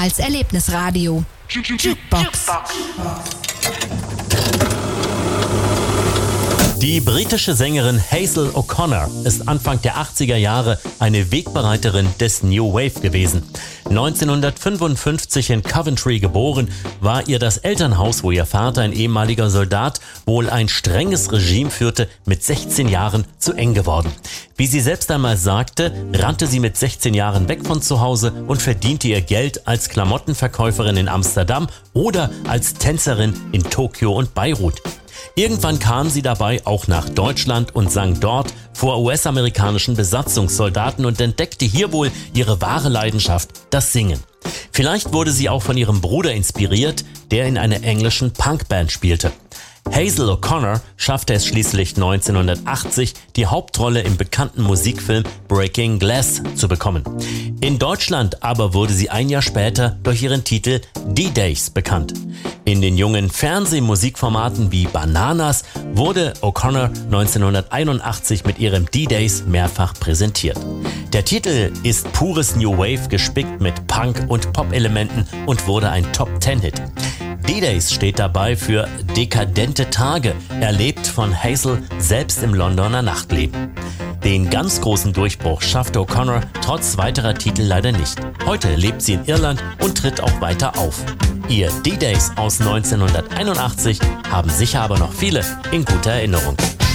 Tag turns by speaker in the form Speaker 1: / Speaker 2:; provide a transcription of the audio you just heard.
Speaker 1: Karls Erlebnisradio. Jukebox.
Speaker 2: Die britische Sängerin Hazel O'Connor ist Anfang der 80er Jahre eine Wegbereiterin des New Wave gewesen. 1955 in Coventry geboren, war ihr das Elternhaus, wo ihr Vater, ein ehemaliger Soldat, wohl ein strenges Regime führte, mit 16 Jahren zu eng geworden. Wie sie selbst einmal sagte, rannte sie mit 16 Jahren weg von zu Hause und verdiente ihr Geld als Klamottenverkäuferin in Amsterdam oder als Tänzerin in Tokio und Beirut. Irgendwann kam sie dabei auch nach Deutschland und sang dort vor US-amerikanischen Besatzungssoldaten und entdeckte hier wohl ihre wahre Leidenschaft, das Singen. Vielleicht wurde sie auch von ihrem Bruder inspiriert, der in einer englischen Punkband spielte. Hazel O'Connor schaffte es schließlich 1980, die Hauptrolle im bekannten Musikfilm Breaking Glass zu bekommen. In Deutschland aber wurde sie ein Jahr später durch ihren Titel D-Days bekannt. In den jungen Fernsehmusikformaten wie Bananas wurde O'Connor 1981 mit ihrem D-Days mehrfach präsentiert. Der Titel ist pures New Wave, gespickt mit Punk- und Pop-Elementen und wurde ein Top-10-Hit. D-Days steht dabei für dekadente Tage, erlebt von Hazel selbst im Londoner Nachtleben. Den ganz großen Durchbruch schaffte O'Connor trotz weiterer Titel leider nicht. Heute lebt sie in Irland und tritt auch weiter auf. Ihr D-Days aus 1981 haben sicher aber noch viele in guter Erinnerung.